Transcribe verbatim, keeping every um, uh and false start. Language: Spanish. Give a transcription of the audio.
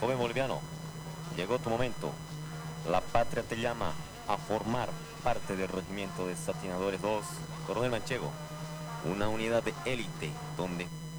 Joven boliviano, llegó tu momento. La patria te llama a formar parte del regimiento de Satinadores dos, Coronel Manchego. Una unidad de élite donde